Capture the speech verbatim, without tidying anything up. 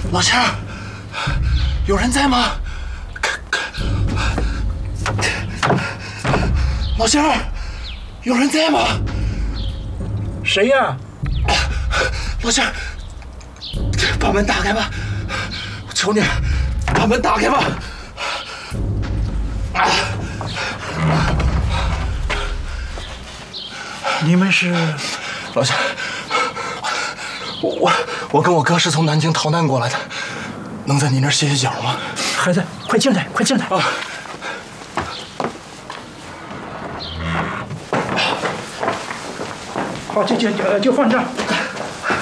老乡，有人在吗？老乡，有人在吗？ 谁呀？ 老乡，把门打开吧！我求你，把门打开吧！啊！ 你们是？ 老乡，我我我跟我哥是从南京逃难过来的，能在你那儿歇歇脚吗？ 孩子，快进来，快进来！ 啊！ 好，就就就就放这儿。